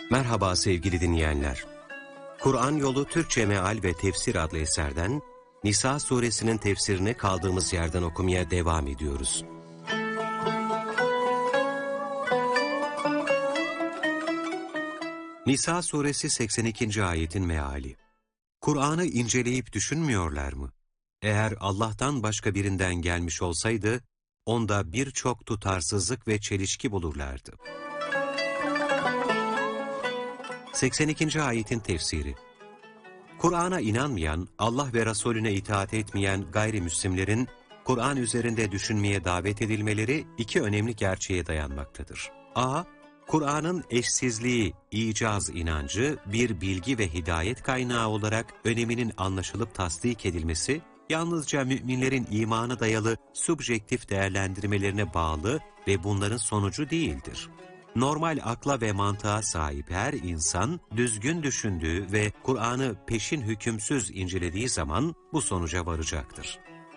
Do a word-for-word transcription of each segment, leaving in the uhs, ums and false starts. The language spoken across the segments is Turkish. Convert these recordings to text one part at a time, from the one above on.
Merhaba sevgili dinleyenler. Kur'an Yolu Türkçe Meal ve Tefsir adlı eserden Nisa suresinin tefsirini kaldığımız yerden okumaya devam ediyoruz. Nisa suresi seksen ikinci ayetin meali. Kur'an'ı inceleyip düşünmüyorlar mı? Eğer Allah'tan başka birinden gelmiş olsaydı, onda birçok tutarsızlık ve çelişki bulurlardı. seksen ikinci ayetin tefsiri. Kur'an'a inanmayan, Allah ve Resulüne itaat etmeyen gayrimüslimlerin Kur'an üzerinde düşünmeye davet edilmeleri iki önemli gerçeğe dayanmaktadır. A. Kur'an'ın eşsizliği, icaz inancı bir bilgi ve hidayet kaynağı olarak öneminin anlaşılıp tasdik edilmesi, yalnızca müminlerin imana dayalı subjektif değerlendirmelerine bağlı ve bunların sonucu değildir. Normal akla ve mantığa sahip her insan, düzgün düşündüğü ve Kur'an'ı peşin hükümsüz incelediği zaman bu sonuca varacaktır.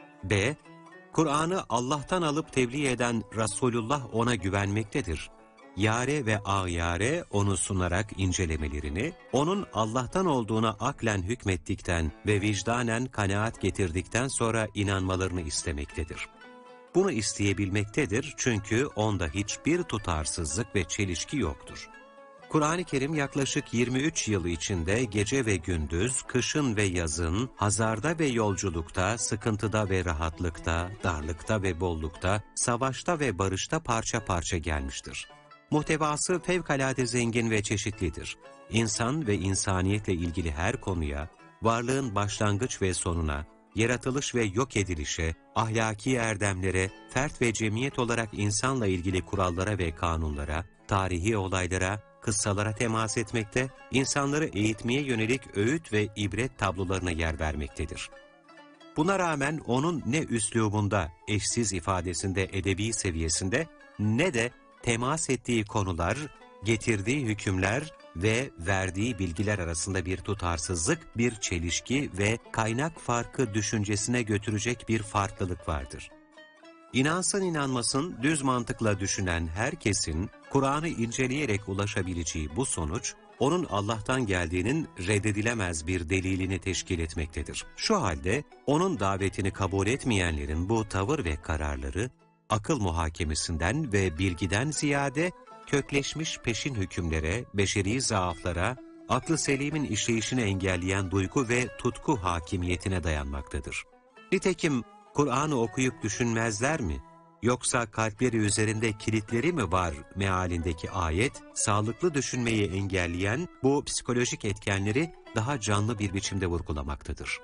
B. Kur'an'ı Allah'tan alıp tebliğ eden Resulullah ona güvenmektedir. Yare ve ağyare onu sunarak incelemelerini, onun Allah'tan olduğuna aklen hükmettikten ve vicdanen kanaat getirdikten sonra inanmalarını istemektedir. Bunu isteyebilmektedir çünkü onda hiçbir tutarsızlık ve çelişki yoktur. Kur'an-ı Kerim yaklaşık yirmi üç yılı içinde gece ve gündüz, kışın ve yazın, hazarda ve yolculukta, sıkıntıda ve rahatlıkta, darlıkta ve bollukta, savaşta ve barışta parça parça gelmiştir. Muhtevası fevkalade zengin ve çeşitlidir. İnsan ve insaniyetle ilgili her konuya, varlığın başlangıç ve sonuna, yaratılış ve yok edilişe, ahlaki erdemlere, fert ve cemiyet olarak insanla ilgili kurallara ve kanunlara, tarihi olaylara, kıssalara temas etmekte, insanları eğitmeye yönelik öğüt ve ibret tablolarına yer vermektedir. Buna rağmen onun ne üslubunda, eşsiz ifadesinde, edebi seviyesinde, ne de temas ettiği konular, getirdiği hükümler ve verdiği bilgiler arasında bir tutarsızlık, bir çelişki ve kaynak farkı düşüncesine götürecek bir farklılık vardır. İnansın inanmasın, düz mantıkla düşünen herkesin Kur'an'ı inceleyerek ulaşabileceği bu sonuç, onun Allah'tan geldiğinin reddedilemez bir delilini teşkil etmektedir. Şu halde onun davetini kabul etmeyenlerin bu tavır ve kararları, akıl muhakemesinden ve bilgiden ziyade kökleşmiş peşin hükümlere, beşeri zaaflara, aklı selimin işleyişini engelleyen duygu ve tutku hakimiyetine dayanmaktadır. Nitekim Kur'an'ı okuyup düşünmezler mi? Yoksa kalpleri üzerinde kilitleri mi var mealindeki ayet, sağlıklı düşünmeyi engelleyen bu psikolojik etkenleri daha canlı bir biçimde vurgulamaktadır.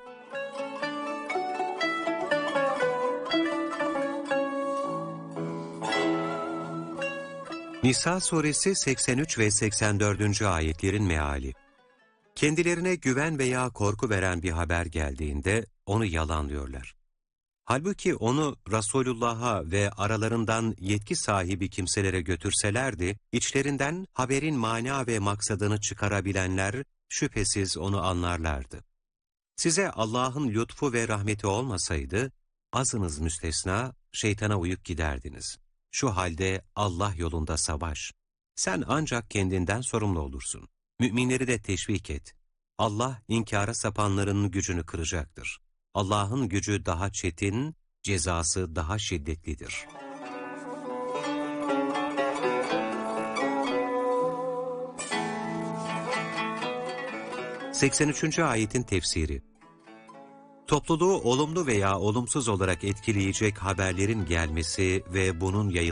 Nisa suresi seksen üç ve seksen dördüncü ayetlerin meali. Kendilerine güven veya korku veren bir haber geldiğinde onu yalanlıyorlar. Halbuki onu Resulullah'a ve aralarından yetki sahibi kimselere götürselerdi, içlerinden haberin mana ve maksadını çıkarabilenler şüphesiz onu anlarlardı. Size Allah'ın lütfu ve rahmeti olmasaydı, azınız müstesna şeytana uyup giderdiniz. Şu halde Allah yolunda savaş. Sen ancak kendinden sorumlu olursun. Müminleri de teşvik et. Allah inkara sapanların gücünü kıracaktır. Allah'ın gücü daha çetin, cezası daha şiddetlidir. seksen üçüncü ayetin tefsiri. Topluluğu olumlu veya olumsuz olarak etkileyecek haberlerin gelmesi ve bunun yayılması